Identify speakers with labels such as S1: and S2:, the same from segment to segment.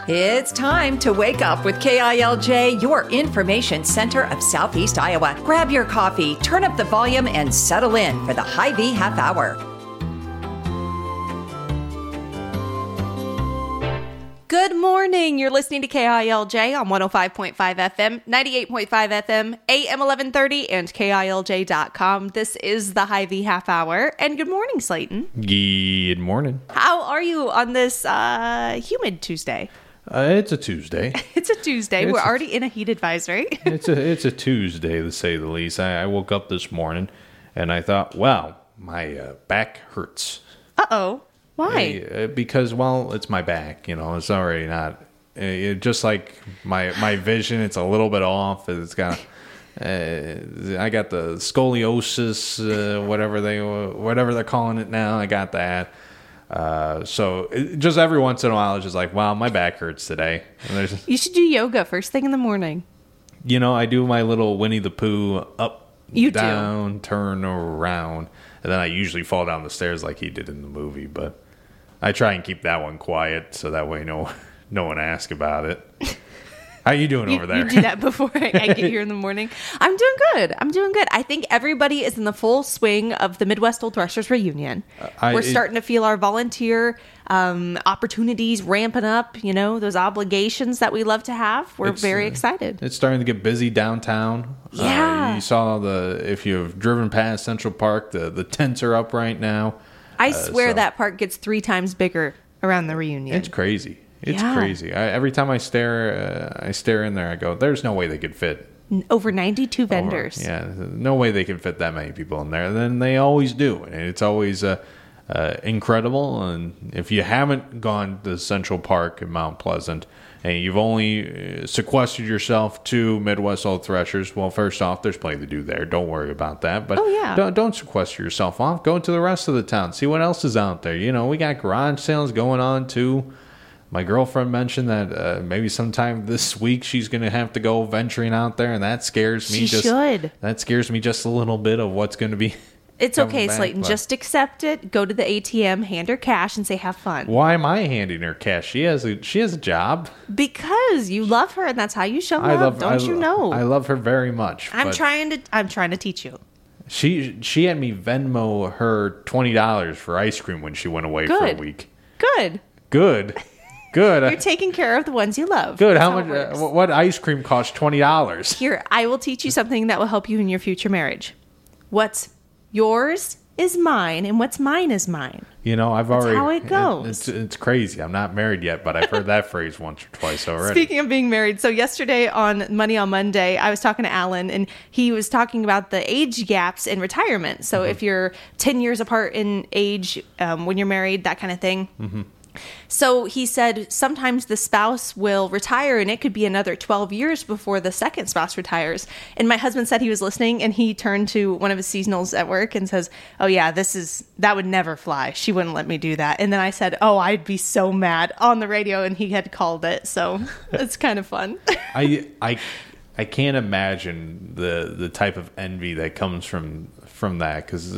S1: It's time to wake up with KILJ, your information center of Southeast Iowa. Grab your coffee, turn up the volume, and settle in for the Hy-Vee Half Hour.
S2: Good morning. You're listening to KILJ on 105.5 FM, 98.5 FM, AM 1130, and KILJ.com. This is the Hy-Vee Half Hour. And good morning, Slayton.
S3: Good morning.
S2: How are you on this humid Tuesday?
S3: It's a Tuesday.
S2: It's a Tuesday. We're already in a heat advisory.
S3: It's a Tuesday, to say the least. I woke up this morning, and I thought, wow, my back hurts.
S2: Uh-oh. Why?
S3: Because, well, it's my back. You know, it's already not. Just like my vision, it's a little bit off. It's got. I got the scoliosis, whatever they're calling it now. I got that. So just every once in a while, it's just like, wow, my back hurts today. And
S2: you should do yoga first thing in the morning.
S3: You know, I do my little Winnie the Pooh up, down,
S2: do.
S3: turn around, and then I usually fall down the stairs like he did in the movie. But I try and keep that one quiet so that way no one asks about it. How you doing over there?
S2: You do that before I get here in the morning. I'm doing good. I think everybody is in the full swing of the Midwest Old Threshers reunion. We're starting to feel our volunteer opportunities ramping up, you know, those obligations that we love to have. We're very excited.
S3: It's starting to get busy downtown.
S2: Yeah.
S3: You saw if you've driven past Central Park, the tents are up right now.
S2: I swear that park gets 3 times bigger around the reunion.
S3: It's crazy. It's crazy. Every time I stare in there, I go, there's no way they could fit.
S2: Over 92 vendors.
S3: No way they can fit that many people in there. And then they always do. And it's always incredible. And if you haven't gone to Central Park in Mount Pleasant, and you've only sequestered yourself to Midwest Old Threshers, well, first off, there's plenty to do there. Don't worry about that. But don't sequester yourself off. Go to the rest of the town. See what else is out there. You know, we got garage sales going on, too. My girlfriend mentioned that maybe sometime this week she's going to have to go venturing out there, and that scares me. That scares me just a little bit of what's going to be.
S2: It's okay, Slayton. Just accept it. Go to the ATM, hand her cash, and say, have fun.
S3: Why am I handing her cash? She has a job.
S2: Because you love her, and that's how you show love. Don't you know?
S3: I love her very much.
S2: I'm trying to teach you.
S3: She had me Venmo her $20 for ice cream when she went away for a week.
S2: Good. You're taking care of the ones you love.
S3: Good. How much? What ice cream costs $20?
S2: Here, I will teach you something that will help you in your future marriage. What's yours is mine, and what's mine is mine.
S3: You know,
S2: That's how it goes.
S3: It's crazy. I'm not married yet, but I've heard that phrase once or twice already.
S2: Speaking of being married, so yesterday on Money on Monday, I was talking to Alan, and he was talking about the age gaps in retirement. So if you're 10 years apart in age when you're married, that kind of thing. Mm-hmm. So he said sometimes the spouse will retire and it could be another 12 years before the second spouse retires. And my husband said he was listening, and he turned to one of his seasonals at work and says, oh yeah, that would never fly. She wouldn't let me do that. And then I said, oh, I'd be so mad on the radio, and he had called it. So it's kind of fun.
S3: I can't imagine the type of envy that comes from that. 'Cause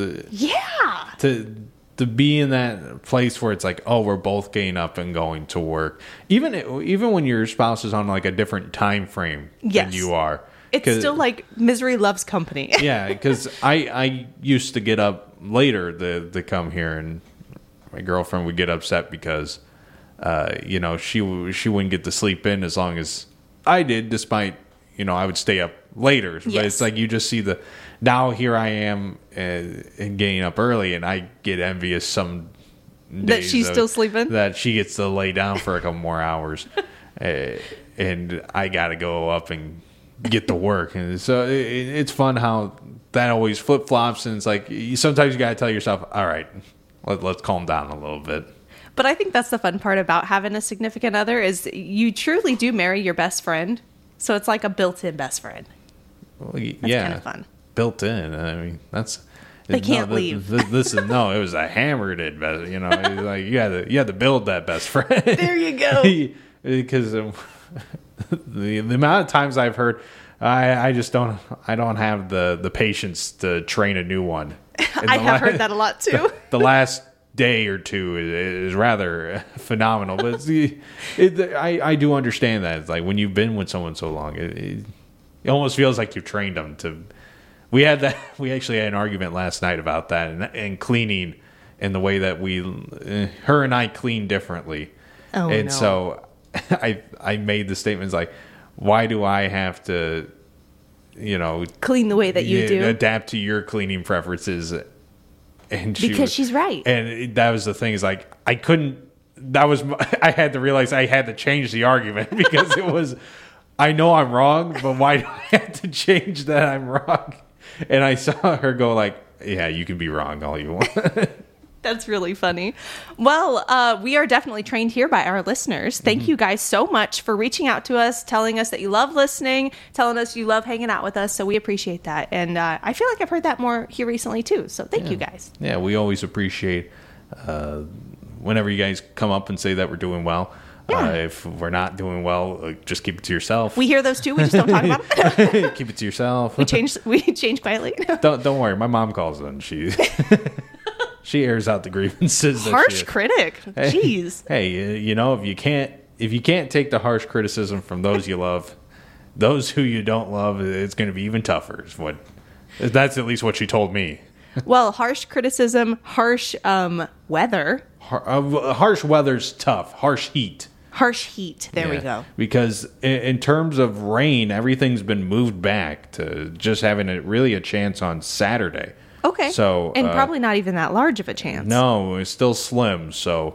S3: to be in that place where it's like, oh, we're both getting up and going to work, even when your spouse is on like a different time frame than you are,
S2: it's still like misery loves company.
S3: Yeah, because I used to get up later to come here, and my girlfriend would get upset because she wouldn't get to sleep in as long as I did, despite I would stay up later. But it's like you just see now here I am and getting up early, and I get envious some days
S2: that she's still sleeping,
S3: that she gets to lay down for a couple more hours, and I got to go up and get to work. And so it's fun how that always flip flops, and it's like sometimes you got to tell yourself, all right, let's calm down a little bit.
S2: But I think that's the fun part about having a significant other is you truly do marry your best friend. So it's like a built-in best friend.
S3: Well,
S2: that's kind of fun.
S3: Built in. I mean,
S2: they can't leave.
S3: This is it was a hammered in best. Like you had to build that best friend.
S2: There you go.
S3: Because the amount of times I've heard, I don't have the patience to train a new one.
S2: I have heard that a lot too.
S3: The last day or two is rather phenomenal. But I do understand that. It's like when you've been with someone so long, it almost feels like you've trained them to. We actually had an argument last night about that and cleaning and the way that her and I clean differently.
S2: Oh,
S3: and
S2: no.
S3: so I made the statements like, why do I have to,
S2: Clean the way that you do.
S3: adapt to your cleaning preferences? And
S2: She's right.
S3: And that was the thing, is like, I had to realize I had to change the argument because it was, I know I'm wrong, but why do I have to change that I'm wrong? And I saw her go like, yeah, you can be wrong all you want.
S2: That's really funny. Well, we are definitely trained here by our listeners. Thank you guys so much for reaching out to us, telling us that you love listening, telling us you love hanging out with us. So we appreciate that. And I feel like I've heard that more here recently too. So thank you guys.
S3: Yeah, we always appreciate whenever you guys come up and say that we're doing well.
S2: Yeah.
S3: If we're not doing well, just keep it to yourself.
S2: We hear those too. We just don't talk about it.
S3: Keep it to yourself.
S2: We change quietly.
S3: Don't worry. My mom calls in. She airs out the grievances.
S2: Harsh critic. Jeez.
S3: Hey, if you can't take the harsh criticism from those you love, those who you don't love, it's going to be even tougher. That's at least what she told me.
S2: Well, harsh criticism, harsh weather.
S3: Harsh weather's tough. Harsh heat.
S2: Harsh heat. There we go.
S3: Because in terms of rain, everything's been moved back to just having a chance on Saturday.
S2: Okay.
S3: So
S2: and probably not even that large of a chance.
S3: No, it's still slim. So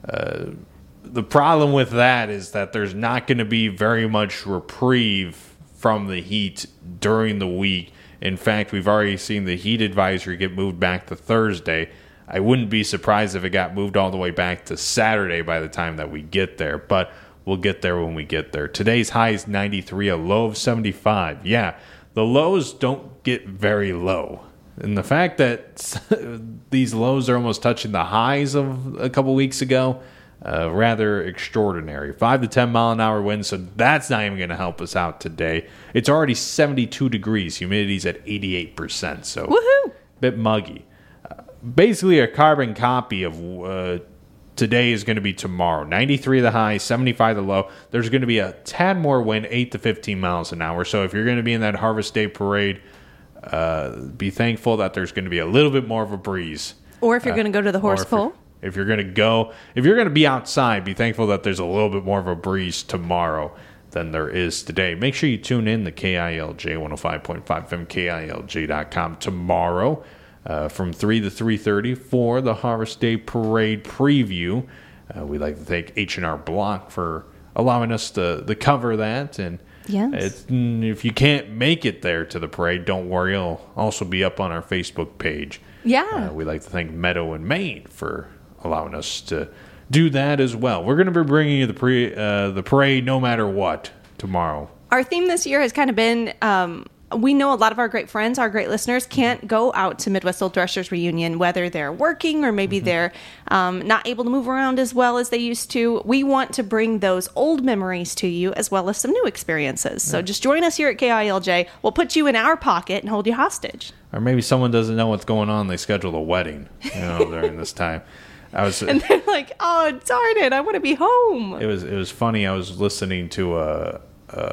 S3: the problem with that is that there's not going to be very much reprieve from the heat during the week. In fact, we've already seen the heat advisory get moved back to Thursday. I wouldn't be surprised if it got moved all the way back to Saturday by the time that we get there, but we'll get there when we get there. Today's high is 93, a low of 75. Yeah, the lows don't get very low. And the fact that these lows are almost touching the highs of a couple weeks ago, rather extraordinary. 5 to 10 mile an hour winds, so that's not even going to help us out today. It's already 72 degrees. Humidity's at 88%, so
S2: woohoo!
S3: Bit muggy. Basically, a carbon copy of today is going to be tomorrow. 93 the high, 75 the low. There's going to be a tad more wind, 8 to 15 miles an hour. So if you're going to be in that Harvest Day parade, be thankful that there's going to be a little bit more of a breeze.
S2: Or if you're going to go to the horse pole.
S3: If you're going to be outside, be thankful that there's a little bit more of a breeze tomorrow than there is today. Make sure you tune in to KILJ 105.5 FM, KILJ.com tomorrow from 3 to 3:30 for the Harvest Day Parade preview. We'd like to thank H&R Block for allowing us to cover that. And
S2: yes.
S3: If you can't make it there to the parade, don't worry. It'll also be up on our Facebook page.
S2: Yeah.
S3: We'd like to thank Meadow and Maine for allowing us to do that as well. We're going to be bringing you the parade no matter what tomorrow.
S2: Our theme this year has kind of been, we know a lot of our great friends, our great listeners, can't go out to Midwest Old Threshers Reunion, whether they're working or maybe they're not able to move around as well as they used to. We want to bring those old memories to you as well as some new experiences. So just join us here at KILJ. We'll put you in our pocket and hold you hostage.
S3: Or maybe someone doesn't know what's going on. They scheduled a wedding during this time.
S2: And they're like, oh, darn it, I want to be home.
S3: It was funny. I was listening to a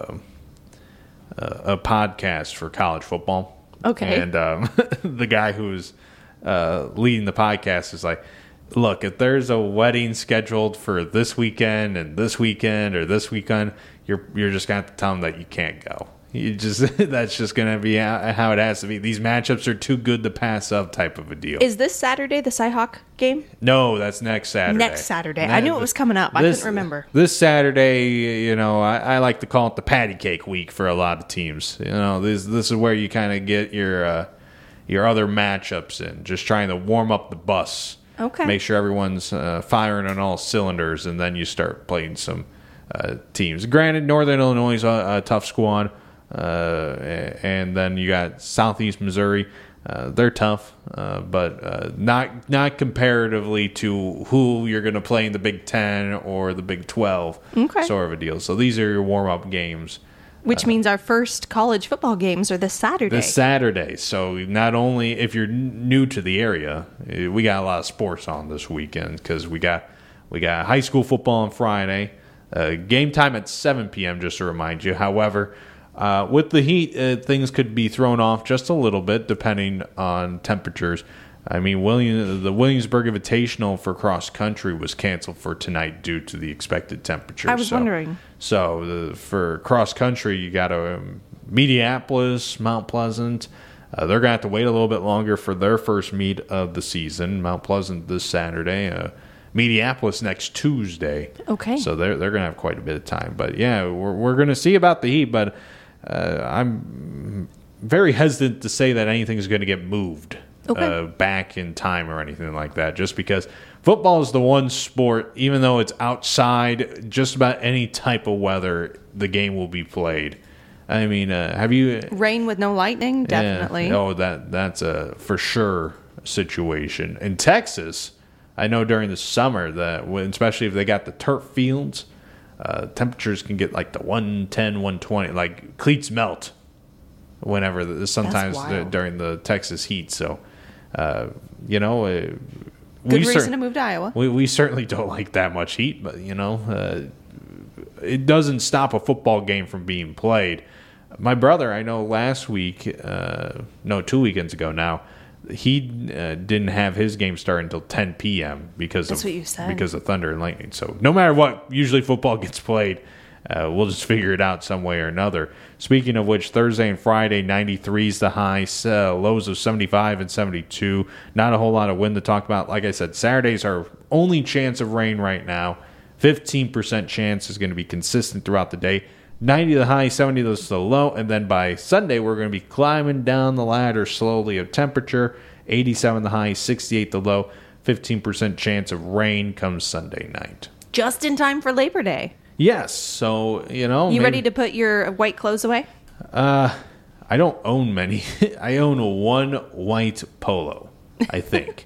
S3: podcast for college football.
S2: Okay.
S3: And the guy who's leading the podcast is like, look, if there's a wedding scheduled for this weekend or this weekend, you're just going to have to tell them that you can't go. That's just going to be how it has to be. These matchups are too good to pass up, type of a deal.
S2: Is this Saturday the Cyhawk game?
S3: No, that's next Saturday.
S2: Next Saturday. I knew it was coming up. I couldn't remember.
S3: This Saturday, I like to call it the patty cake week for a lot of teams. This is where you kind of get your other matchups in, just trying to warm up the bus.
S2: Okay.
S3: Make sure everyone's firing on all cylinders, and then you start playing some teams. Granted, Northern Illinois is a tough squad. And then you got Southeast Missouri. They're tough, but not comparatively to who you're going to play in the Big Ten or the Big 12 sort of a deal. So these are your warm-up games
S2: Which means our first college football games are this Saturday.
S3: This Saturday. So not only if you're new to the area, we got a lot of sports on this weekend because we got high school football on Friday. Game time at 7 p.m. just to remind you. However, with the heat, things could be thrown off just a little bit depending on temperatures. I mean, the Williamsburg Invitational for cross country was canceled for tonight due to the expected temperatures.
S2: I was wondering.
S3: So for cross country, you got Mediapolis, Mount Pleasant. They're going to have to wait a little bit longer for their first meet of the season. Mount Pleasant this Saturday. Mediapolis next Tuesday.
S2: Okay.
S3: So they're going to have quite a bit of time. But yeah, we're going to see about the heat. But I'm very hesitant to say that anything is going to get moved. Back in time or anything like that, just because football is the one sport, even though it's outside, just about any type of weather, the game will be played. I mean, have you...
S2: Rain with no lightning? Definitely.
S3: Yeah. Oh, that's a for sure situation. In Texas, I know during the summer, especially if they got the turf fields, temperatures can get like the 110, 120, like cleats melt whenever, sometimes during the Texas heat, so...
S2: Good reason to move to Iowa.
S3: We certainly don't like that much heat, but it doesn't stop a football game from being played. My brother, I know last week, 2 weekends ago now, he didn't have his game start until 10 p.m. because of thunder and lightning. So no matter what, usually football gets played. We'll just figure it out some way or another. Speaking of which, Thursday and Friday, 93 is the high, lows of 75 and 72. Not a whole lot of wind to talk about. Like I said, Saturday's our only chance of rain right now. 15% chance is going to be consistent throughout the day. 90 the high, 70 the low. And then by Sunday, we're going to be climbing down the ladder slowly of temperature. 87 the high, 68 the low. 15% chance of rain comes Sunday night.
S2: Just in time for Labor Day.
S3: Yes, so,
S2: You ready to put your white clothes away?
S3: I don't own many. I own one white polo, I think.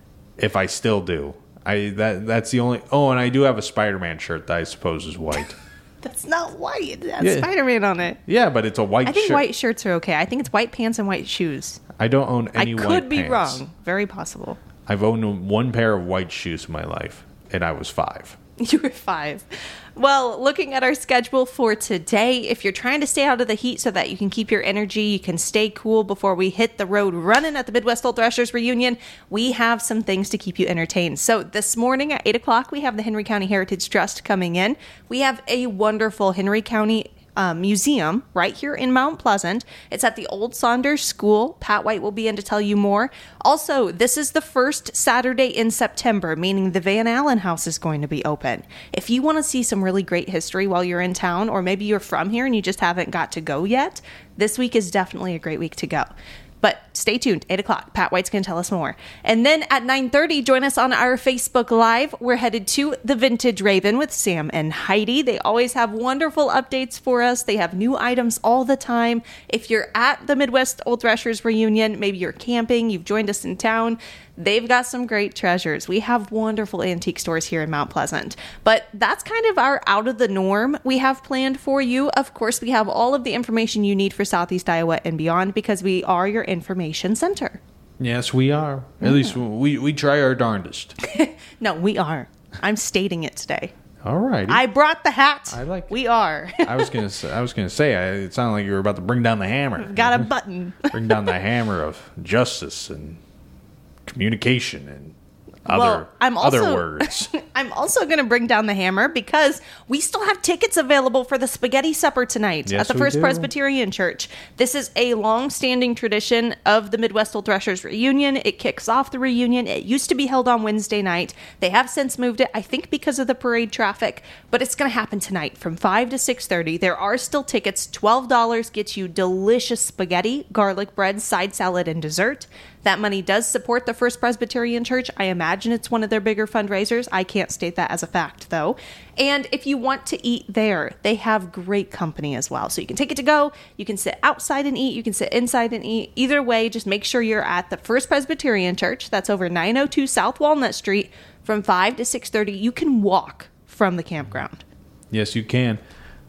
S3: If I still do. That's the only... Oh, and I do have a Spider-Man shirt that I suppose is white.
S2: That's not white. It has Spider-Man on it.
S3: Yeah, but it's a white shirt.
S2: I think white shirts are okay. I think it's white pants and white shoes.
S3: I don't own any white pants. I could be
S2: wrong. Very possible.
S3: I've owned one pair of white shoes in my life, and I was 5.
S2: You were 5. Well, looking at our schedule for today, if you're trying to stay out of the heat so that you can keep your energy, you can stay cool before we hit the road running at the Midwest Old Thrashers reunion, we have some things to keep you entertained. So this morning at 8 o'clock, we have the Henry County Heritage Trust coming in. We have a wonderful Henry County museum right here in Mount Pleasant. It's at the Old Saunders School. Pat White will be in to tell you more. Also, this is the first Saturday in September, meaning the Van Allen House is going to be open. If you want to see some really great history while you're in town, or maybe you're from here and you just haven't got to go yet, this week is definitely a great week to go. But stay tuned, 8 o'clock. Pat White's going to tell us more. And then at 9:30, join us on our Facebook Live. We're headed to the Vintage Raven with Sam and Heidi. They always have wonderful updates for us. They have new items all the time. If you're at the Midwest Old Thrashers reunion, maybe you're camping, you've joined us in town, they've got some great treasures. We have wonderful antique stores here in Mount Pleasant. But that's kind of our out of the norm we have planned for you. Of course, we have all of the information you need for Southeast Iowa and beyond because we are your information center.
S3: Yes, we are. At least we try our darndest.
S2: No, we are. I'm stating it today.
S3: All right.
S2: I brought the hat.
S3: I like.
S2: We are.
S3: I was gonna say. It sounded like you were about to bring down the hammer.
S2: Got a button.
S3: Bring down the hammer of justice and communication and other words.
S2: I'm also going to bring down the hammer because we still have tickets available for the spaghetti supper tonight at the First Presbyterian Church. This is a long-standing tradition of the Midwest Old Thrashers reunion. It kicks off the reunion. It used to be held on Wednesday night. They have since moved it, I think because of the parade traffic, but it's going to happen tonight from 5 to 6:30. There are still tickets. $12 gets you delicious spaghetti, garlic bread, side salad, and dessert. That money does support the First Presbyterian Church. I imagine it's one of their bigger fundraisers. I can't state that as a fact, though. And if you want to eat there, they have great company as well. So you can take it to go. You can sit outside and eat. You can sit inside and eat. Either way, just make sure you're at the First Presbyterian Church. That's over 902 South Walnut Street from 5 to 6:30. You can walk from the campground.
S3: Yes, you can.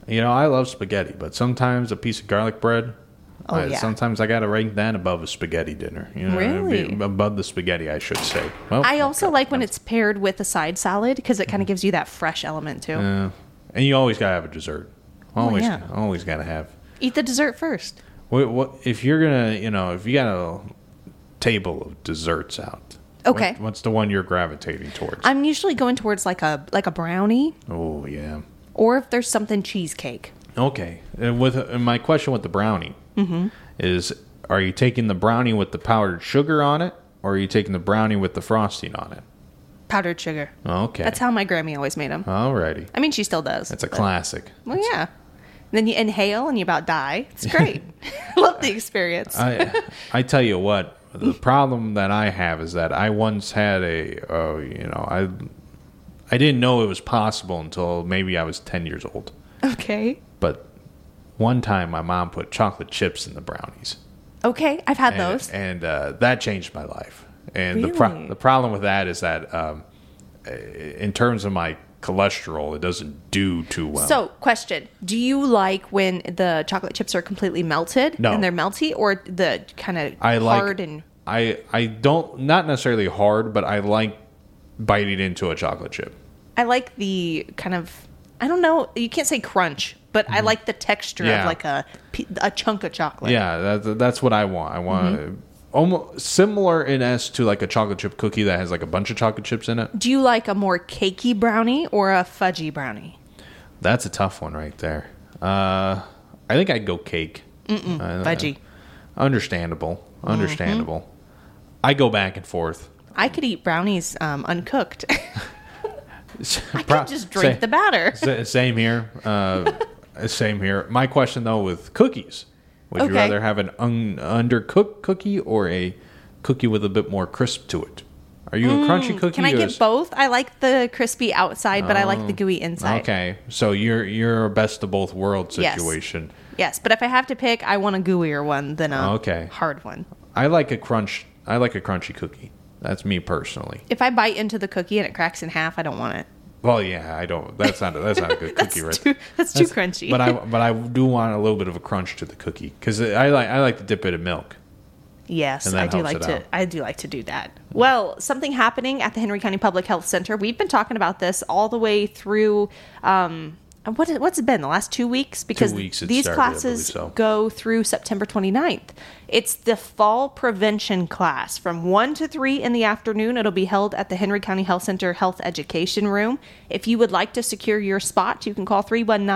S3: You know, I love spaghetti, but sometimes a piece of garlic bread.
S2: Oh, yeah.
S3: Sometimes I got to rank that above a spaghetti dinner. You know,
S2: Really?
S3: above the spaghetti, I should say. Well,
S2: I also
S3: okay.
S2: like when it's paired with a side salad because it kind of gives you that fresh element too.
S3: And you always got to have a dessert. Always,
S2: yeah.
S3: always got to have.
S2: Eat the dessert first.
S3: What if you're gonna, if you got a table of desserts out?
S2: Okay.
S3: What's the one you're gravitating towards?
S2: I'm usually going towards like a brownie,
S3: Oh yeah.
S2: or if there's something cheesecake.
S3: Okay. And my question with the brownie is: are you taking the brownie with the powdered sugar on it, or are you taking the brownie with the frosting on it?
S2: Powdered sugar.
S3: Okay.
S2: That's how my Grammy always made them.
S3: Alrighty.
S2: I mean, she still does.
S3: That's a
S2: but-
S3: classic.
S2: Well, yeah. And then you inhale and you about die. It's great. Love the experience.
S3: I tell you what, the problem that I have is that I once had I didn't know it was possible until maybe I was 10 years old.
S2: Okay.
S3: But one time my mom put chocolate chips in the brownies.
S2: Okay. I've had those.
S3: And that changed my life. And
S2: Really?
S3: the problem with that is that in terms of my cholesterol, it doesn't do too well.
S2: So, question. Do you like when the chocolate chips are completely melted
S3: No.
S2: and they're melty, or the kind of
S3: I like
S2: hard and...
S3: I don't, not necessarily hard, but I like biting into a chocolate chip.
S2: I like the kind of... I don't know. You can't say crunch, but I like the texture
S3: Yeah.
S2: of like a chunk of chocolate.
S3: Yeah, that's what I want. I want almost similar in S to like a chocolate chip cookie that has like a bunch of chocolate chips in it.
S2: Do you like a more cakey brownie or a fudgy brownie?
S3: That's a tough one right there. I think I'd go cake.
S2: Fudgy.
S3: Understandable. I go back and forth.
S2: I could eat brownies uncooked. I could just drink the batter.
S3: Same here. Same here. My question though with cookies: would you
S2: Okay.
S3: rather have an undercooked cookie or a cookie with a bit more crisp to it? Are you a crunchy cookie?
S2: Can I
S3: or
S2: get
S3: is-
S2: both? I like the crispy outside, but I like the gooey inside.
S3: Okay, so you're a best of both worlds
S2: Yes.
S3: situation.
S2: Yes, but if I have to pick, I want a gooier one than a
S3: Okay.
S2: hard one.
S3: I like a crunchy cookie. That's me personally.
S2: If I bite into the cookie and it cracks in half, I don't want it.
S3: Well, yeah, I don't. That's not a good cookie, right?
S2: That's too crunchy.
S3: But I do want a little bit of a crunch to the cookie because I like to dip it in milk.
S2: Yes,
S3: And that
S2: I do
S3: helps
S2: like
S3: it
S2: to.
S3: out.
S2: I do like to do that. Well, something happening at the Henry County Public Health Center. We've been talking about this all the way through. What's it been the last 2 weeks? Because
S3: 2 weeks it
S2: these
S3: started, I
S2: classes
S3: believe so.
S2: go through September 29th. It's the fall prevention class from 1 to 3 in the afternoon. It'll be held at the Henry County Health Center Health Education Room. If you would like to secure your spot, you can call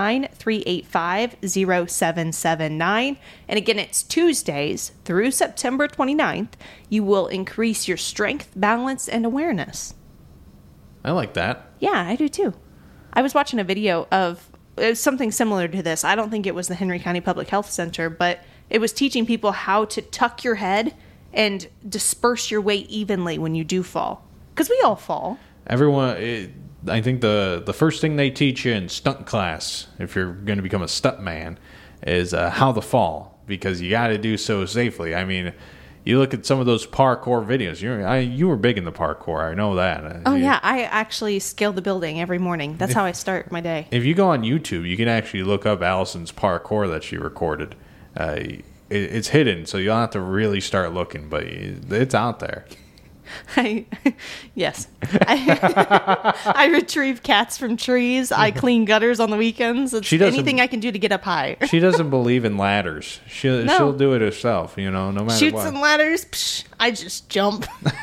S2: 319-385-0779. And again, it's Tuesdays through September 29th. You will increase your strength, balance, and awareness.
S3: I like that.
S2: Yeah, I do too. I was watching a video of something similar to this. I don't think it was the Henry County Public Health Center, but it was teaching people how to tuck your head and disperse your weight evenly when you do fall. Because we all fall.
S3: Everyone, I think the first thing they teach you in stunt class, if you're going to become a stunt man, is how to fall, because you got to do so safely. I mean, you look at some of those parkour videos. You were big in the parkour. I know that.
S2: Oh, yeah. I actually scale the building every morning. That's how I start my day.
S3: If you go on YouTube, you can actually look up Allison's parkour that she recorded. It's hidden, so you'll have to really start looking, but it's out there.
S2: Yes. I retrieve cats from trees. I clean gutters on the weekends. It's
S3: She doesn't-
S2: anything I can do to get up high.
S3: She doesn't believe in ladders. She'll do it herself, no matter
S2: Shoots
S3: what.
S2: and ladders. Psh, I just jump.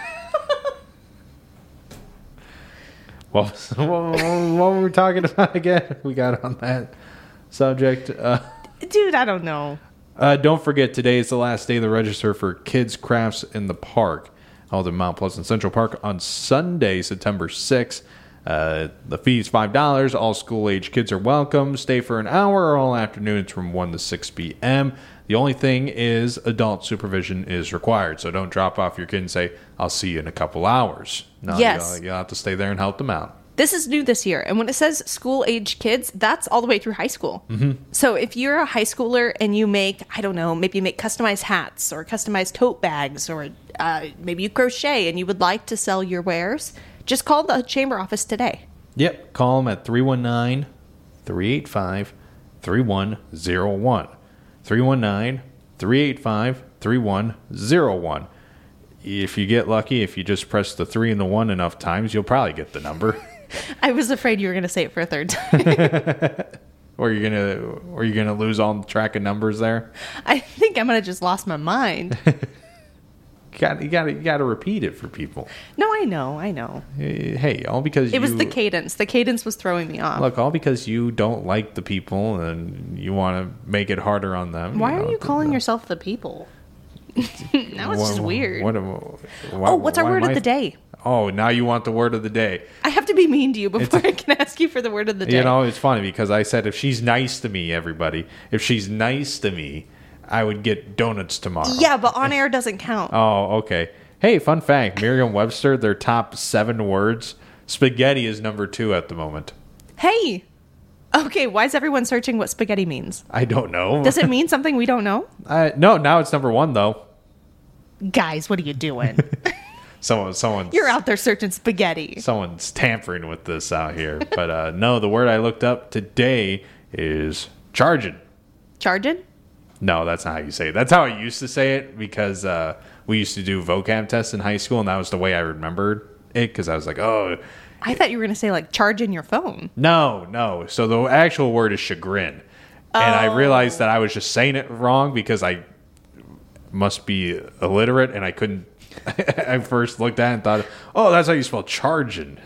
S3: Well, what were we talking about again? We got on that subject.
S2: Dude, I don't know.
S3: Don't forget, today is the last day to register for Kids Crafts in the Park, held in Mount Pleasant Central Park on Sunday, September 6th. The fee is $5. All school-age kids are welcome. Stay for an hour or all afternoon. It's from 1 to 6 p.m. The only thing is adult supervision is required. So don't drop off your kid and say, I'll see you in a couple hours. No,
S2: Yes.
S3: you'll have to stay there and help them out.
S2: This is new this year. And when it says school-age kids, that's all the way through high school. Mm-hmm. So if you're a high schooler and you make, I don't know, maybe you make customized hats or customized tote bags, or maybe you crochet and you would like to sell your wares, just call the chamber office today.
S3: Yep. Call them at 319-385-3775. 3101. 319-385-3101. If you get lucky, if you just press the 3 and the 1 enough times, you'll probably get the number.
S2: I was afraid you were going to say it for a third time.
S3: Or you're gonna lose all the track of numbers there.
S2: I think I might have just lost my mind.
S3: You gotta repeat it for people.
S2: No, I know.
S3: Hey, all because
S2: it was the cadence. The cadence was throwing me off.
S3: Look, all because you don't like the people and you want to make it harder on them.
S2: Why are you calling yourself the people? Now it's just weird. What's our word of the day?
S3: Oh, now you want the word of the day.
S2: I have to be mean to you before I can ask you for the word of the day.
S3: You know, it's funny because I said if she's nice to me, everybody, if she's nice to me, I would get donuts tomorrow.
S2: Yeah, but on air doesn't count.
S3: Oh, okay. Hey, fun fact, Merriam-Webster, their top 7 words, spaghetti is number 2 at the moment.
S2: Hey! Okay, why is everyone searching what spaghetti means?
S3: I don't know.
S2: Does it mean something we don't know?
S3: No, now it's number 1, though.
S2: Guys, what are you doing?
S3: Someone's
S2: You're out there searching spaghetti.
S3: Someone's tampering with this out here. But no, the word I looked up today is charging.
S2: Charging?
S3: No, that's not how you say it. That's how I used to say it because we used to do vocab tests in high school, and that was the way I remembered it because I was like, oh.
S2: I thought you were going to say, like, charging your phone.
S3: No. So the actual word is chagrin. And I realized that I was just saying it wrong because I must be illiterate, and I couldn't. I first looked at it and thought, oh, that's how you spell charging.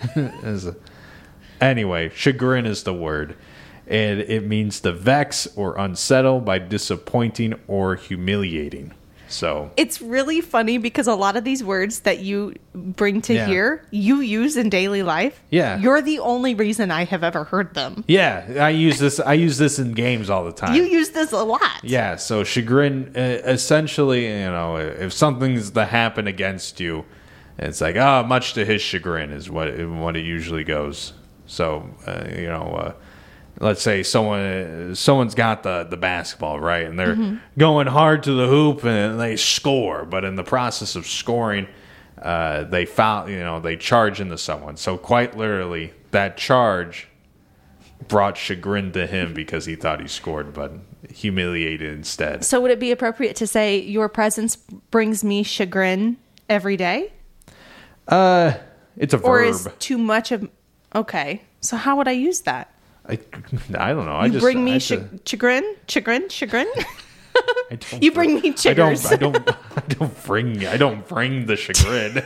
S3: Anyway, chagrin is the word. And it means to vex or unsettle by disappointing or humiliating. So
S2: it's really funny because a lot of these words that you bring to here, you use in daily life.
S3: Yeah.
S2: You're the only reason I have ever heard them.
S3: Yeah, I use this in games all the time.
S2: You use this a lot.
S3: Yeah, so chagrin, essentially, if something's to happen against you, it's like, much to his chagrin is what it usually goes. So, let's say someone's got the basketball, right, and they're going hard to the hoop and they score, but in the process of scoring, they foul, they charge into someone. So quite literally, that charge brought chagrin to him because he thought he scored, but humiliated instead.
S2: So would it be appropriate to say your presence brings me chagrin every day?
S3: It's a verb.
S2: Or is too much of... Okay, so how would I use that?
S3: I don't know.
S2: You bring me chagrin? You bring me chiggers.
S3: I don't bring the chagrin.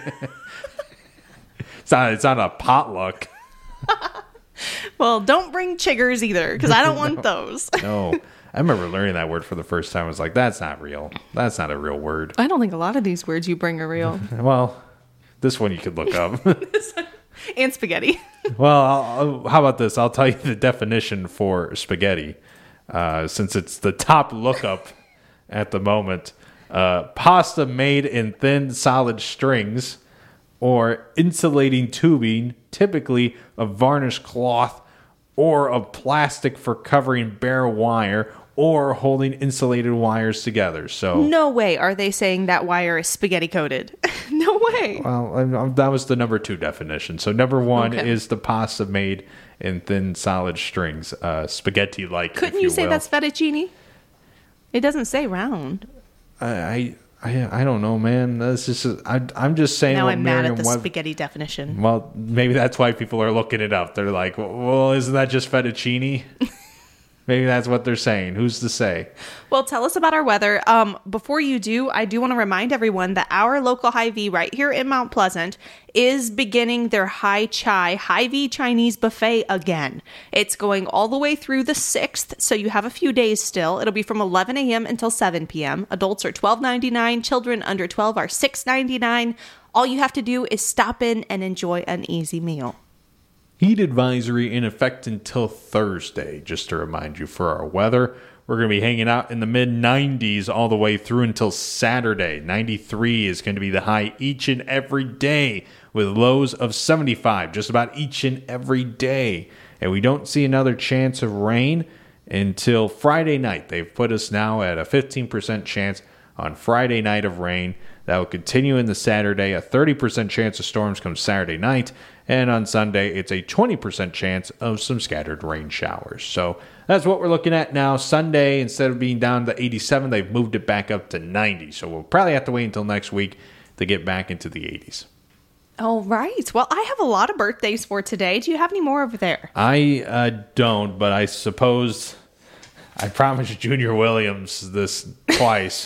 S3: It's not a potluck.
S2: Well, don't bring chiggers either, because I don't want those.
S3: No. I remember learning that word for the first time. I was like, that's not real. That's not a real word.
S2: I don't think a lot of these words you bring are real.
S3: Well, this one you could look up.
S2: And spaghetti.
S3: Well, how about this? I'll tell you the definition for spaghetti, since it's the top lookup at the moment. Pasta made in thin, solid strings or insulating tubing, typically of varnished cloth or of plastic for covering bare wire or holding insulated wires together. So
S2: no way are they saying that wire is spaghetti coated. No way.
S3: Well, that was the number 2 definition. So number 1 is the pasta made in thin, solid strings, spaghetti-like.
S2: Couldn't you say that's fettuccine? It doesn't say round.
S3: I don't know, man. That's just I'm just saying.
S2: Now I'm mad at the spaghetti definition.
S3: Well, maybe that's why people are looking it up. They're like, well, isn't that just fettuccine? Maybe that's what they're saying. Who's to say?
S2: Well, tell us about our weather. Before you do, I do want to remind everyone that our local Hy-Vee right here in Mount Pleasant is beginning their Hy-Vee Chinese buffet again. It's going all the way through the 6th, so you have a few days still. It'll be from 11 a.m. until 7 p.m. Adults are $12.99. Children under 12 are $6.99. All you have to do is stop in and enjoy an easy meal.
S3: Heat advisory in effect until Thursday, just to remind you for our weather. We're going to be hanging out in the mid-90s all the way through until Saturday. 93 is going to be the high each and every day with lows of 75 just about each and every day. And we don't see another chance of rain until Friday night. They've put us now at a 15% chance on Friday night of rain. That will continue into Saturday. A 30% chance of storms come Saturday night. And on Sunday, it's a 20% chance of some scattered rain showers. So that's what we're looking at now. Sunday, instead of being down to 87, they've moved it back up to 90. So we'll probably have to wait until next week to get back into the 80s.
S2: All right. Well, I have a lot of birthdays for today. Do you have any more over there?
S3: I don't, but I suppose I promised Junior Williams this twice.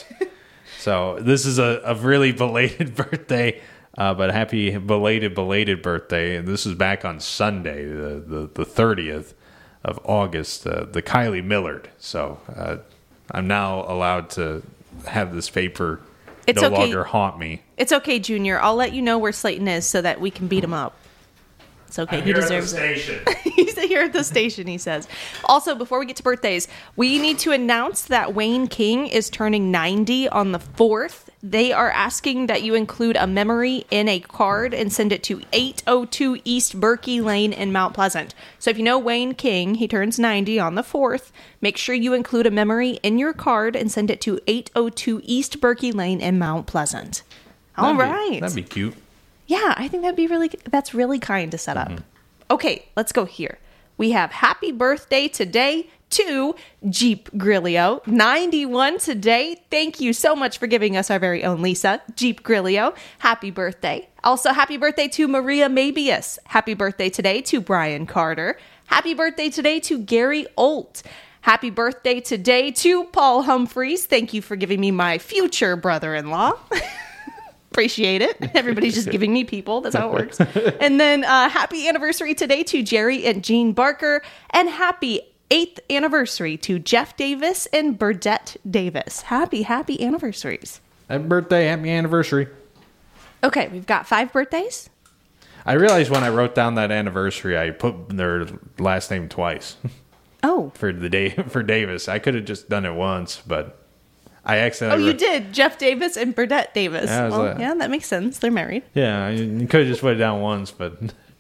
S3: So this is a really belated birthday, but happy belated birthday. And this is back on Sunday, the 30th of August, the Kylie Millard. So I'm now allowed to have this paper longer haunt me.
S2: It's okay, Junior. I'll let you know where Slayton is so that we can beat him up. It's okay. He deserves it. He's here at the station, he says. Also, before we get to birthdays, we need to announce that Wayne King is turning 90 on the 4th. They are asking that you include a memory in a card and send it to 802 East Berkey Lane in Mount Pleasant. So if you know Wayne King, he turns 90 on the 4th. Make sure you include a memory in your card and send it to 802 East Berkey Lane in Mount Pleasant. All right.
S3: That'd be cute.
S2: Yeah, I think that's really kind to set up. Mm-hmm. Okay, let's go here. We have happy birthday today to Jeep Grillio, 91 today. Thank you so much for giving us our very own Lisa, Jeep Grillio. Happy birthday. Also, happy birthday to Maria Mabius. Happy birthday today to Brian Carter. Happy birthday today to Gary Olt. Happy birthday today to Paul Humphreys. Thank you for giving me my future brother-in-law. Appreciate it. Everybody's just giving me people. That's how it works. And then happy anniversary today to Jerry and Jean Barker. And happy 8th anniversary to Jeff Davis and Burdette Davis. Happy anniversaries.
S3: Happy birthday. Happy anniversary.
S2: Okay, we've got 5 birthdays.
S3: I realized when I wrote down that anniversary, I put their last name twice.
S2: Oh.
S3: For Davis. I could have just done it once, but I accidentally...
S2: Oh, you did. Jeff Davis and Burdette Davis.
S3: Yeah,
S2: yeah, that makes sense. They're married.
S3: Yeah, you could have just put it down once, but...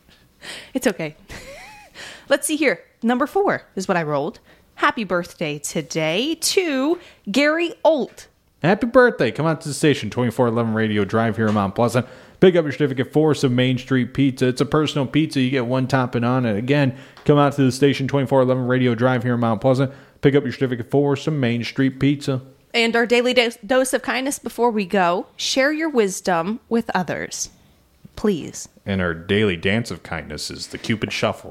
S2: It's okay. Let's see here. Number 4 is what I rolled. Happy birthday today to Gary Olt.
S3: Happy birthday. Come out to the station, 2411 Radio Drive here in Mount Pleasant. Pick up your certificate for some Main Street Pizza. It's a personal pizza. You get one topping on it. Again, come out to the station, 2411 Radio Drive here in Mount Pleasant. Pick up your certificate for some Main Street Pizza.
S2: And our daily dose of kindness before we go. Share your wisdom with others. Please.
S3: And our daily dance of kindness is the Cupid Shuffle.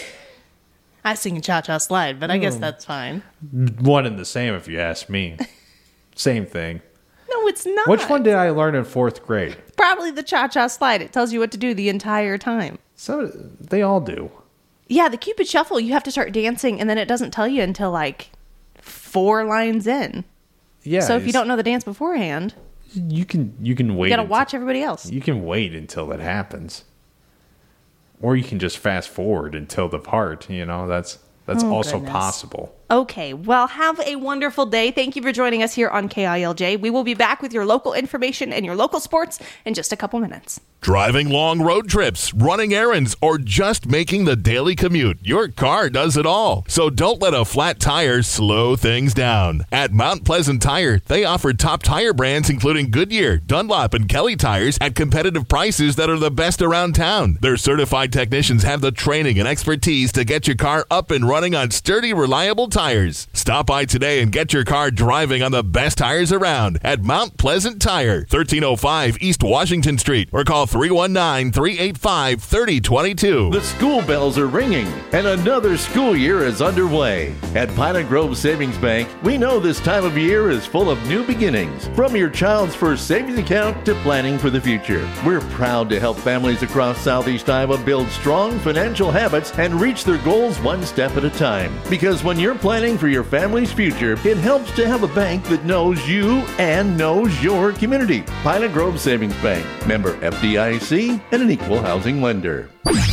S2: I sing Cha-Cha Slide, but I guess that's fine.
S3: One and the same if you ask me. Same thing.
S2: No, it's not.
S3: Which one did I learn in 4th grade?
S2: Probably the Cha-Cha Slide. It tells you what to do the entire time.
S3: So they all do.
S2: Yeah, the Cupid Shuffle, you have to start dancing, and then it doesn't tell you until like 4 lines in.
S3: Yeah.
S2: So if you don't know the dance beforehand,
S3: you can wait.
S2: You got to watch everybody else.
S3: You can wait until it happens. Or you can just fast forward until the part, that's also possible.
S2: Okay, well, have a wonderful day. Thank you for joining us here on KILJ. We will be back with your local information and your local sports in just a couple minutes.
S4: Driving long road trips, running errands, or just making the daily commute, your car does it all. So don't let a flat tire slow things down. At Mount Pleasant Tire, they offer top tire brands including Goodyear, Dunlop, and Kelly tires at competitive prices that are the best around town. Their certified technicians have the training and expertise to get your car up and running on sturdy, reliable tires. Stop by today and get your car driving on the best tires around at Mount Pleasant Tire, 1305 East Washington Street, or call 319-385-3022.
S5: The school bells are ringing, and another school year is underway. At Pilot Grove Savings Bank, we know this time of year is full of new beginnings. From your child's first savings account to planning for the future, we're proud to help families across Southeast Iowa build strong financial habits and reach their goals one step at a time. Because when you're planning for your family's future, it helps to have a bank that knows you and knows your community. Pilot Grove Savings Bank, member FDIC, and an equal housing lender.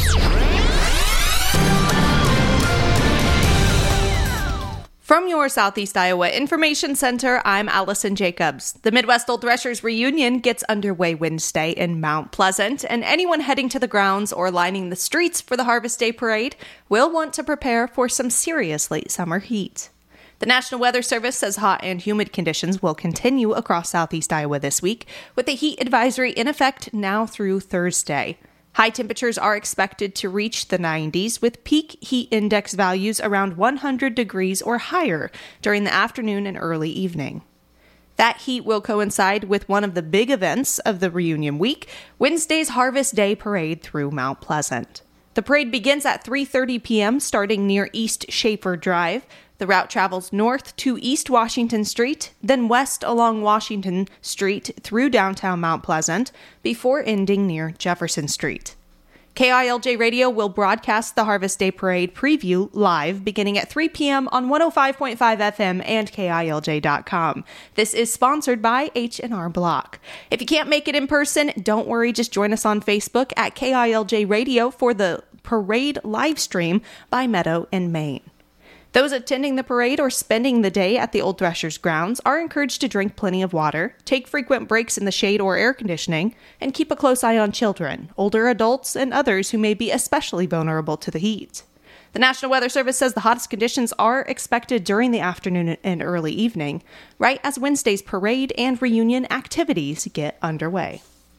S2: From your Southeast Iowa Information Center, I'm Allison Jacobs. The Midwest Old Threshers reunion gets underway Wednesday in Mount Pleasant, and anyone heading to the grounds or lining the streets for the Harvest Day Parade will want to prepare for some serious late summer heat. The National Weather Service says hot and humid conditions will continue across southeast Iowa this week, with a heat advisory in effect now through Thursday. High temperatures are expected to reach the 90s, with peak heat index values around 100 degrees or higher during the afternoon and early evening. That heat will coincide with one of the big events of the Reunion Week, Wednesday's Harvest Day Parade through Mount Pleasant. The parade begins at 3:30 p.m., starting near East Schaefer Drive. The route travels north to East Washington Street, then west along Washington Street through downtown Mount Pleasant, before ending near Jefferson Street. KILJ Radio will broadcast the Harvest Day Parade preview live beginning at 3 p.m. on 105.5 FM and KILJ.com. This is sponsored by H&R Block. If you can't make it in person, don't worry, just join us on Facebook at KILJ Radio for the parade live stream by Meadow and Maine. Those attending the parade or spending the day at the Old Threshers grounds are encouraged to drink plenty of water, take frequent breaks in the shade or air conditioning, and keep a close eye on children, older adults, and others who may be especially vulnerable to the heat. The National Weather Service says the hottest conditions are expected during the afternoon and early evening, right as Wednesday's parade and reunion activities get underway.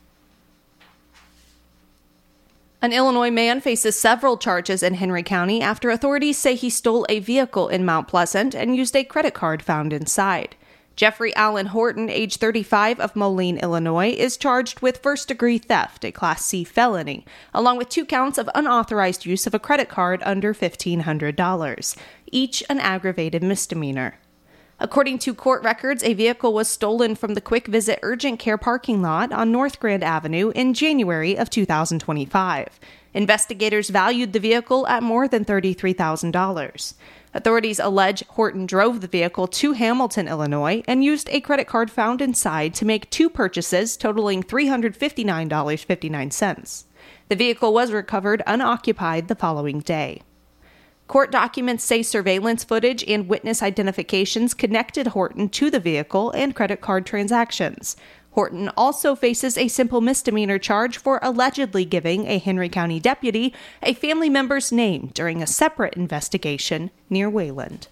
S2: An Illinois man faces several charges in Henry County after authorities say he stole a vehicle in Mount Pleasant and used a credit card found inside. Jeffrey Allen Horton, age 35, of Moline, Illinois, is charged with first-degree theft, a Class C felony, along with 2 counts of unauthorized use of a credit card under $1,500, each an aggravated misdemeanor. According to court records, a vehicle was stolen from the Quick Visit Urgent Care parking lot on North Grand Avenue in January of 2025. Investigators valued the vehicle at more than $33,000. Authorities allege Horton drove the vehicle to Hamilton, Illinois, and used a credit card found inside to make 2 purchases totaling $359.59. The vehicle was recovered unoccupied the following day. Court documents say surveillance footage and witness identifications connected Horton to the vehicle and credit card transactions. Horton also faces a simple misdemeanor charge for allegedly giving a Henry County deputy a family member's name during a separate investigation near Wayland.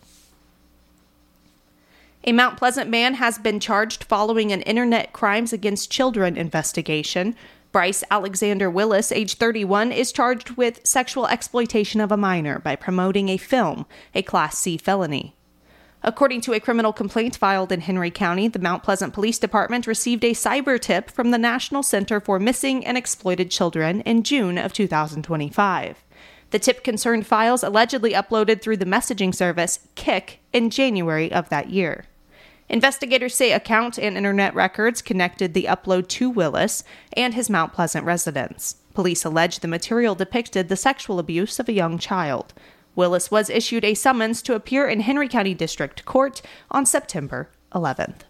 S2: A Mount Pleasant man has been charged following an Internet Crimes Against Children investigation. Bryce Alexander Willis, age 31, is charged with sexual exploitation of a minor by promoting a film, a Class C felony. According to a criminal complaint filed in Henry County, the Mount Pleasant Police Department received a cyber tip from the National Center for Missing and Exploited Children in June of 2025. The tip concerned files allegedly uploaded through the messaging service Kik in January of that year. Investigators say account and internet records connected the upload to Willis and his Mount Pleasant residence. Police allege the material depicted the sexual abuse of a young child. Willis was issued a summons to appear in Henry County District Court on September 11th.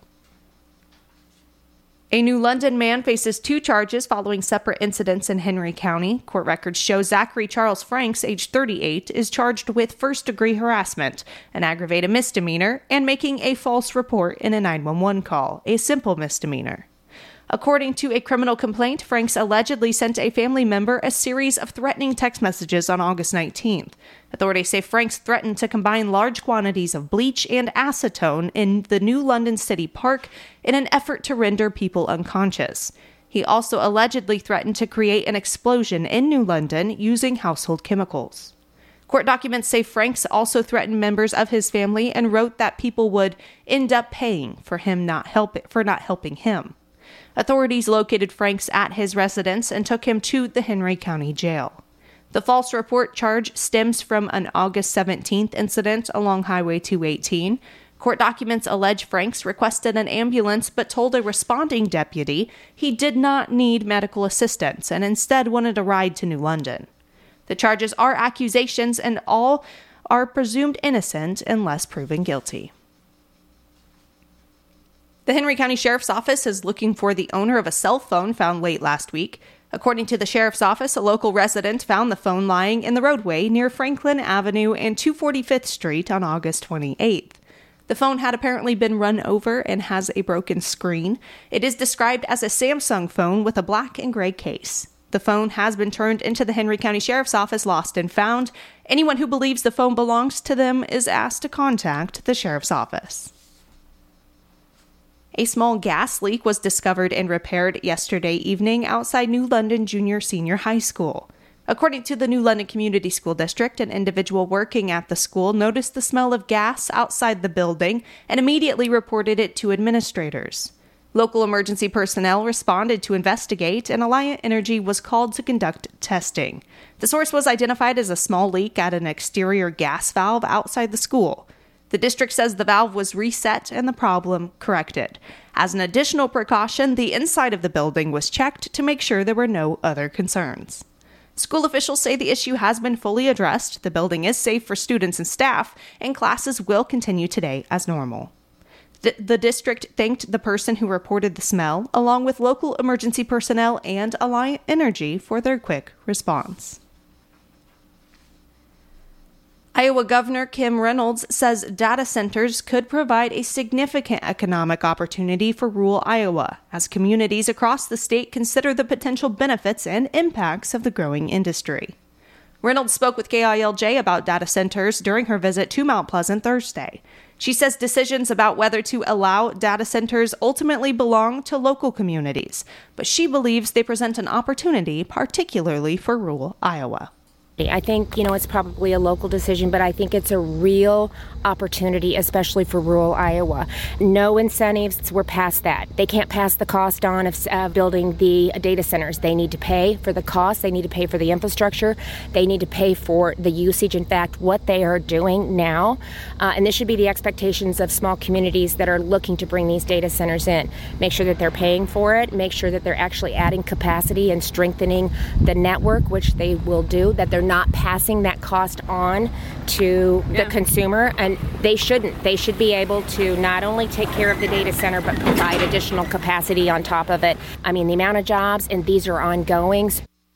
S2: A New London man faces 2 charges following separate incidents in Henry County. Court records show Zachary Charles Franks, age 38, is charged with first-degree harassment, an aggravated misdemeanor, and making a false report in a 911 call, a simple misdemeanor. According to a criminal complaint, Franks allegedly sent a family member a series of threatening text messages on August 19th. Authorities say Franks threatened to combine large quantities of bleach and acetone in the New London City Park in an effort to render people unconscious. He also allegedly threatened to create an explosion in New London using household chemicals. Court documents say Franks also threatened members of his family and wrote that people would end up paying for not helping him. Authorities located Franks at his residence and took him to the Henry County Jail. The false report charge stems from an August 17th incident along Highway 218. Court documents allege Franks requested an ambulance but told a responding deputy he did not need medical assistance and instead wanted a ride to New London. The charges are accusations and all are presumed innocent unless proven guilty. The Henry County Sheriff's Office is looking for the owner of a cell phone found late last week. According to the Sheriff's Office, a local resident found the phone lying in the roadway near Franklin Avenue and 245th Street on August 28th. The phone had apparently been run over and has a broken screen. It is described as a Samsung phone with a black and gray case. The phone has been turned into the Henry County Sheriff's Office Lost and Found, Anyone who believes the phone belongs to them is asked to contact the sheriff's office. A small gas leak was discovered and repaired yesterday evening outside New London Junior-Senior High School. According to the New London Community School District, an individual working at the school noticed the smell of gas outside the building and immediately reported it to administrators. Local emergency personnel responded to investigate, and Alliant Energy was called to conduct testing. The source was identified as a small leak at an exterior gas valve outside the school. The district says the valve was reset and the problem corrected. As an additional precaution, the inside of the building was checked to make sure there were no other concerns. School officials say the issue has been fully addressed, the building is safe for students and staff, and classes will continue today as normal. The district thanked the person who reported the smell, along with local emergency personnel and Alliant Energy for their quick response. Iowa Governor Kim Reynolds says data centers could provide a significant economic opportunity for rural Iowa as communities across the state consider the potential benefits and impacts of the growing industry. Reynolds spoke with KILJ about data centers during her visit to Mount Pleasant Thursday. She says decisions about whether to allow data centers ultimately belong to local communities, but she believes they present an opportunity, particularly for rural Iowa.
S6: I think, it's probably a local decision, but I think it's a real opportunity, especially for rural Iowa. No incentives, we're past that. They can't pass the cost on of building the data centers. They need to pay for the cost. They need to pay for the infrastructure. They need to pay for the usage. In fact, what they are doing now, and this should be the expectations of small communities that are looking to bring these data centers in. Make sure that they're paying for it. Make sure that they're actually adding capacity and strengthening the network, which they will do, that they're not passing that cost on to the consumer, and they shouldn't. They should be able to not only take care of the data center, but provide additional capacity on top of it. I mean, the amount of jobs, and these are ongoing.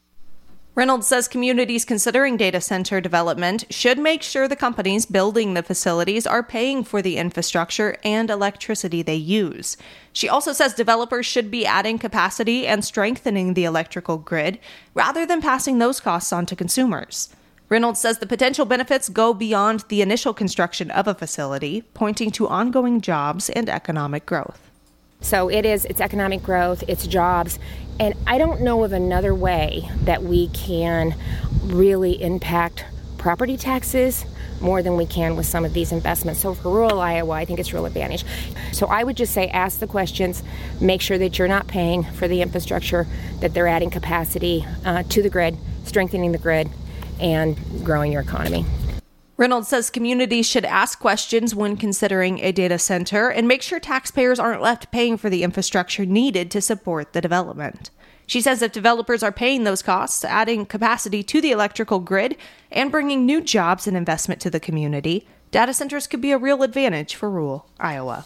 S2: Reynolds says communities considering data center development should make sure the companies building the facilities are paying for the infrastructure and electricity they use. She also says developers should be adding capacity and strengthening the electrical grid rather than passing those costs on to consumers. Reynolds says the potential benefits go beyond the initial construction of a facility, pointing to ongoing jobs and economic growth.
S6: So it's economic growth, it's jobs, and I don't know of another way that we can really impact property taxes more than we can with some of these investments. So for rural Iowa, I think it's a real advantage. So I would just say ask the questions, make sure that you're not paying for the infrastructure, that they're adding capacity to the grid, strengthening the grid, and growing your economy.
S2: Reynolds says communities should ask questions when considering a data center and make sure taxpayers aren't left paying for the infrastructure needed to support the development. She says if developers are paying those costs, adding capacity to the electrical grid, and bringing new jobs and investment to the community, data centers could be a real advantage for rural Iowa.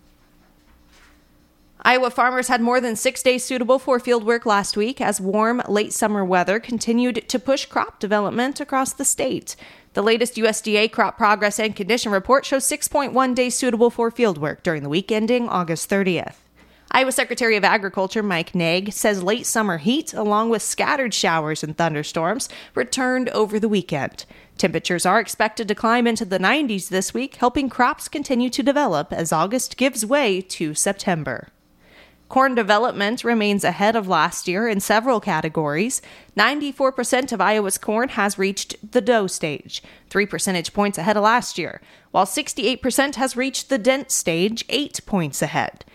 S2: Iowa farmers had more than 6 days suitable for fieldwork last week as warm, late summer weather continued to push crop development across the state. The latest USDA crop progress and condition report shows 6.1 days suitable for fieldwork during the week ending August 30th. Iowa Secretary of Agriculture Mike Naig says late summer heat, along with scattered showers and thunderstorms, returned over the weekend. Temperatures are expected to climb into the 90s this week, helping crops continue to develop as August gives way to September. Corn development remains ahead of last year in several categories. 94% of Iowa's corn has reached the dough stage, 3 percentage points ahead of last year, while 68% has reached the dent stage, 8 points ahead.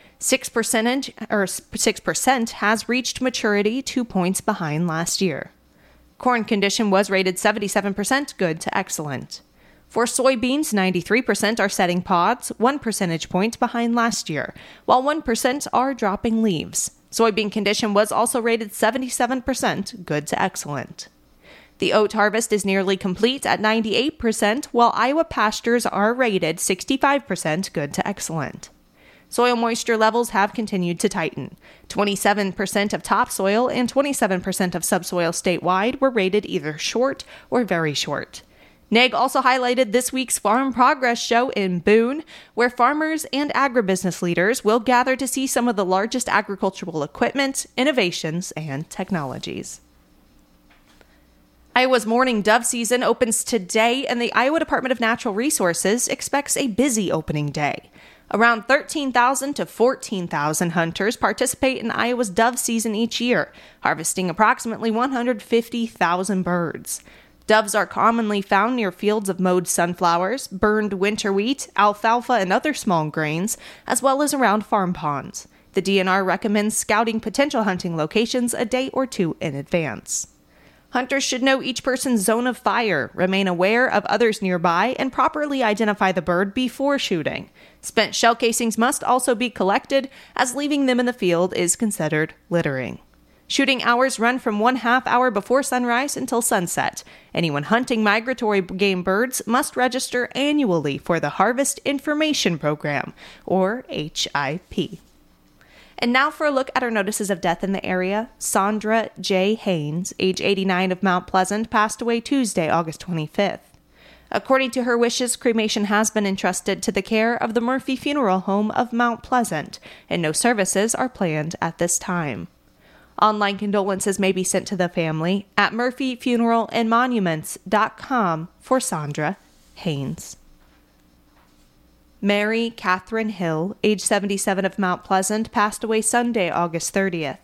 S2: 6% has reached maturity, 2 points behind last year. Corn condition was rated 77% good to excellent. For soybeans, 93% are setting pods, 1 percentage point behind last year, while 1% are dropping leaves. Soybean condition was also rated 77% good to excellent. The oat harvest is nearly complete at 98%, while Iowa pastures are rated 65% good to excellent. Soil moisture levels have continued to tighten. 27% of topsoil and 27% of subsoil statewide were rated either short or very short. Naig also highlighted this week's Farm Progress Show in Boone, where farmers and agribusiness leaders will gather to see some of the largest agricultural equipment, innovations, and technologies. Iowa's mourning dove season opens today, and the Iowa Department of Natural Resources expects a busy opening day. Around 13,000 to 14,000 hunters participate in Iowa's dove season each year, harvesting approximately 150,000 birds. Doves are commonly found near fields of mowed sunflowers, burned winter wheat, alfalfa, and other small grains, as well as around farm ponds. The DNR recommends scouting potential hunting locations a day or two in advance. Hunters should know each person's zone of fire, remain aware of others nearby, and properly identify the bird before shooting. Spent shell casings must also be collected, as leaving them in the field is considered littering. Shooting hours run from 1/2 hour before sunrise until sunset. Anyone hunting migratory game birds must register annually for the Harvest Information Program, or HIP. And now for a look at our notices of death in the area. Sandra J. Haynes, age 89 of Mount Pleasant, passed away Tuesday, August 25th. According to her wishes, cremation has been entrusted to the care of the Murphy Funeral Home of Mount Pleasant, and no services are planned at this time. Online condolences may be sent to the family at murphyfuneralandmonuments.com for Sandra Haynes. Mary Catherine Hill, age 77 of Mount Pleasant, passed away Sunday, August 30th.